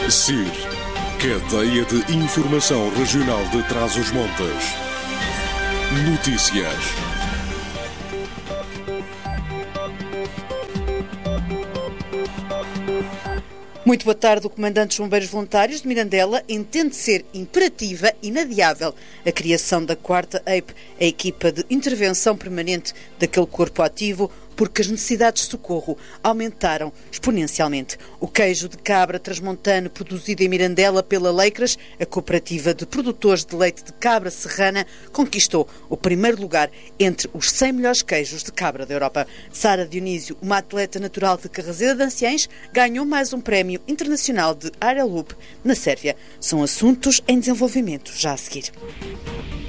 CIR, Cadeia de Informação Regional de Trás-os-Montes. Notícias. Muito boa tarde. O Comandante dos Bombeiros Voluntários de Mirandela entende ser imperativa e inadiável a criação da 4ª EIP, a equipa de intervenção permanente daquele corpo ativo, porque as necessidades de socorro aumentaram exponencialmente. O queijo de cabra transmontano produzido em Mirandela pela Leicras, a cooperativa de produtores de leite de cabra serrana, conquistou o primeiro lugar entre os 100 melhores queijos de cabra da Europa. Sara Dionísio, uma atleta natural de Carrazeira de Anciães, ganhou mais um prémio internacional de Aeroloop na Sérvia. São assuntos em desenvolvimento já a seguir.